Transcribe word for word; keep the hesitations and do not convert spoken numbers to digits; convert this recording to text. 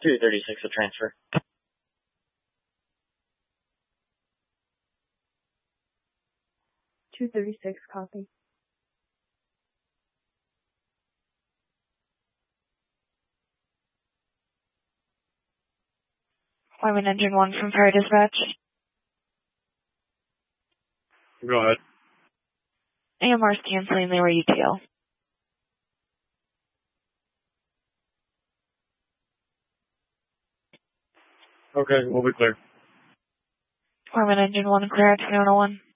two thirty-six will transfer. two thirty-six, copy. Wyman Engine one from Fire Dispatch. Go ahead. A M R's canceling, they were U T L. Okay, we'll be clear. Wyman Engine one, clear out to Fiona one.